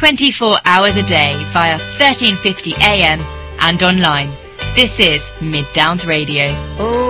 24 hours a day via 1350 AM and online. This is Mid Downs Radio.